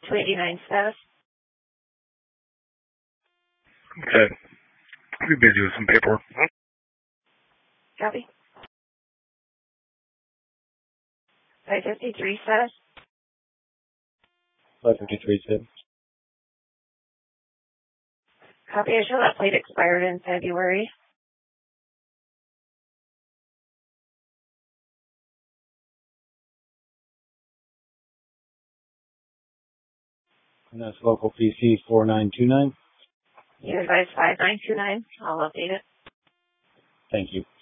289 status. Okay. We're busy with some paperwork. Copy. 553 status. 553 status. Copy. I show that plate expired in February. And that's local PC 4929. You advise 5929. I'll update it. Thank you.